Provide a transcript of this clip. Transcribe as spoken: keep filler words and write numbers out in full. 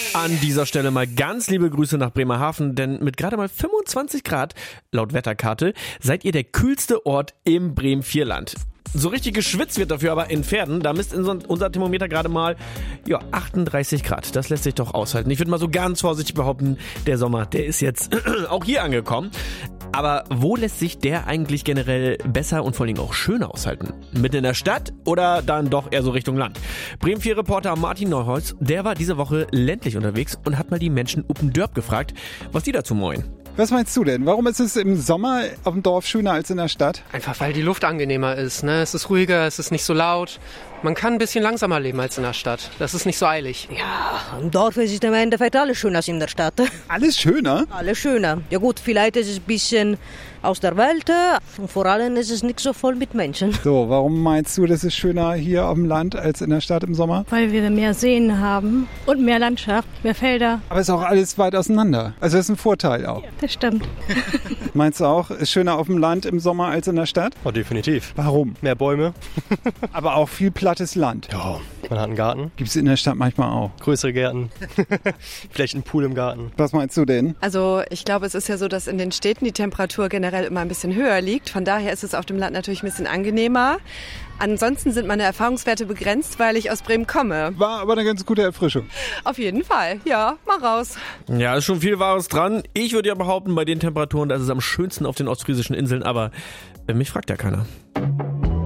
An dieser Stelle mal ganz liebe Grüße nach Bremerhaven, denn mit gerade mal fünfundzwanzig Grad, laut Wetterkarte, seid ihr der kühlste Ort im Bremen-Vierland. So richtig geschwitzt wird dafür aber in Pferden. Da misst unser Thermometer gerade mal ja, achtunddreißig Grad. Das lässt sich doch aushalten. Ich würde mal so ganz vorsichtig behaupten, der Sommer, der ist jetzt auch hier angekommen. Aber wo lässt sich der eigentlich generell besser und vor allem auch schöner aushalten? Mitten in der Stadt oder dann doch eher so Richtung Land? Bremen vier Reporter Martin Neuhaus, der war diese Woche ländlich unterwegs und hat mal die Menschen Uppendörp gefragt, was die dazu meinen. Was meinst du denn? Warum ist es im Sommer auf dem Dorf schöner als in der Stadt? Einfach weil die Luft angenehmer ist, ne? Es ist ruhiger, es ist nicht so laut. Man kann ein bisschen langsamer leben als in der Stadt. Das ist nicht so eilig. Ja, im Dorf ist im Endeffekt alles schöner als in der Stadt. Alles schöner? Alles schöner. Ja gut, vielleicht ist es ein bisschen aus der Welt und vor allem ist es nicht so voll mit Menschen. So, warum meinst du, das ist schöner hier auf dem Land als in der Stadt im Sommer? Weil wir mehr Seen haben und mehr Landschaft, mehr Felder. Aber ist auch alles weit auseinander. Also das ist ein Vorteil auch. Ja, das stimmt. Meinst du auch, ist schöner auf dem Land im Sommer als in der Stadt? Oh, definitiv. Warum? Mehr Bäume. Aber auch viel plattes Land. Ja, man hat einen Garten. Gibt es in der Stadt manchmal auch. Größere Gärten. Vielleicht einen Pool im Garten. Was meinst du denn? Also ich glaube, es ist ja so, dass in den Städten die Temperatur generell immer ein bisschen höher liegt. Von daher ist es auf dem Land natürlich ein bisschen angenehmer. Ansonsten sind meine Erfahrungswerte begrenzt, weil ich aus Bremen komme. War aber eine ganz gute Erfrischung. Auf jeden Fall, ja, mal raus. Ja, ist schon viel Wahres dran. Ich würde ja behaupten, bei den Temperaturen, das ist am schönsten auf den ostfriesischen Inseln, aber mich fragt ja keiner.